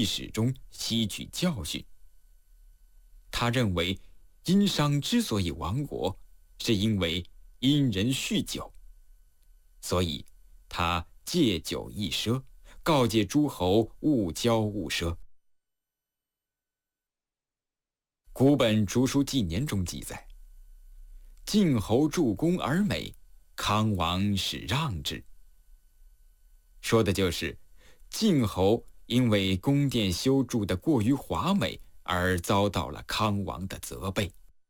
史中吸取教训。他认为殷商之所以亡国，是因为殷人酗酒，所以他戒酒易赊，告诫诸侯勿骄勿奢。古本竹书纪年中记载，晋侯助攻而美，康王使让之。说的就是晋侯因为宫殿修筑得过于华美，而遭到了康王的责备。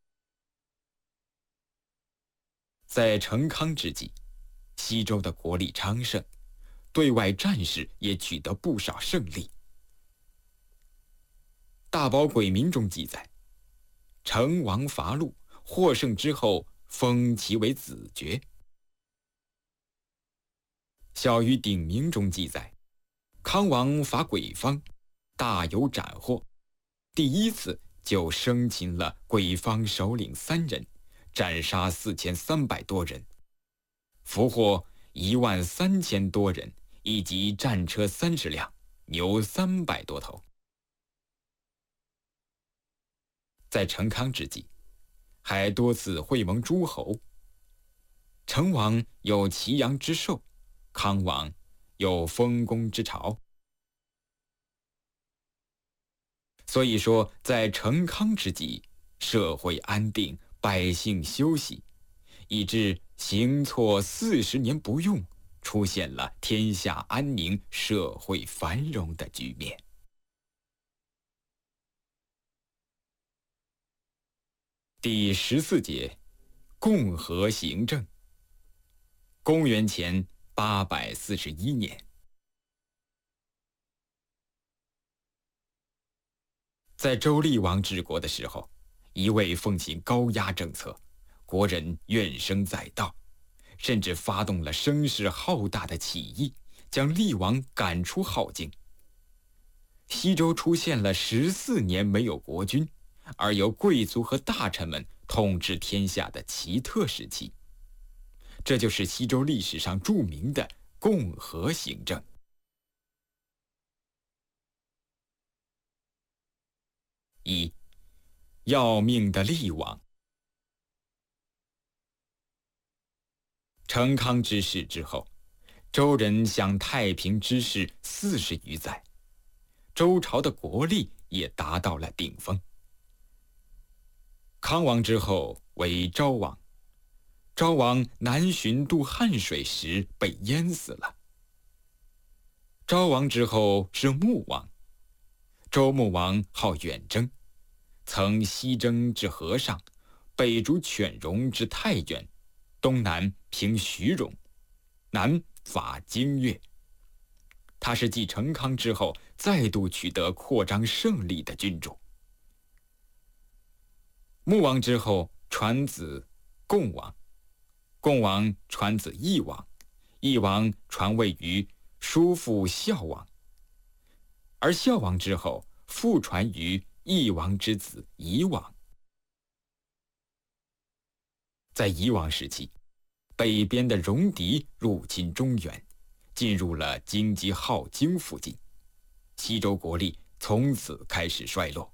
在成康之际，西周的国力昌盛，对外战事也取得不少胜利。大宝鬼民中记载，成王伐陆，获胜之后，封其为子爵。小于鼎名中记载，康王伐鬼方，大有斩获，第一次就生擒了鬼方首领3人，斩杀4300多人，俘获13000多人，以及战车30辆，牛300多头。在成康之际，还多次会盟诸侯。成王有祁阳之寿，康王有丰功之朝。所以说，在成康之际，社会安定，百姓休息，以致行错40年不用，出现了天下安宁、社会繁荣的局面。第14节，共和行政。公元前841年，在周厉王治国的时候，一味奉行高压政策，国人怨声载道，甚至发动了声势浩大的起义，将厉王赶出镐京。西周出现了14年没有国君，而由贵族和大臣们统治天下的奇特时期。这就是西周历史上著名的共和行政。1. 要命的厉王。成康之世之后，周人享太平之世40余载，周朝的国力也达到了顶峰。康王之后为昭王，昭王南巡渡汉水时被淹死了。昭王之后是穆王，周穆王好远征，曾西征至河上，北逐犬戎至太原，东南平徐戎，南伐荆越。他是继成康之后再度取得扩张胜利的君主。穆王之后传子共王，共王传子义王，义王传位于叔父孝王，而孝王之后复传于义王之子夷王。在夷王时期，北边的戎狄入侵中原，进入了京畿镐京附近，西周国力从此开始衰落。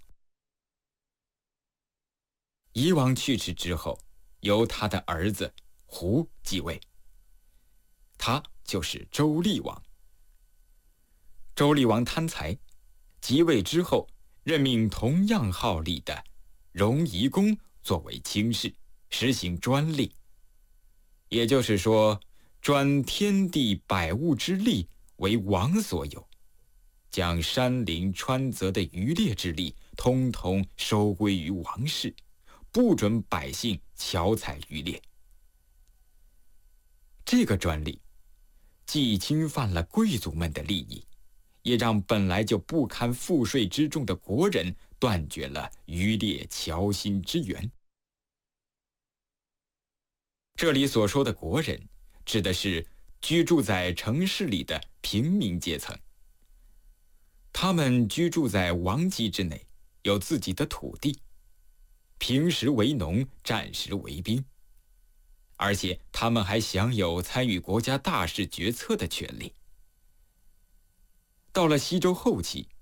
夷王去世之后，由他的儿子胡继位，他就是周厉王。周厉王贪财，即位之后任命同样好利的戎夷公作为卿士，实行专利，也就是说，专天地百物之利为王所有，将山林川泽的渔猎之利通通收归于王室，不准百姓巧采渔猎。这个专利既侵犯了贵族们的利益，也让本来就不堪赋税之重的国人断绝了渔猎樵心之源。这里所说的国人，指的是居住在城市里的平民阶层。他们居住在王畿之内，有自己的土地，平时为农，战时为兵，而且他们还享有参与国家大事决策的权利。到了西周后期，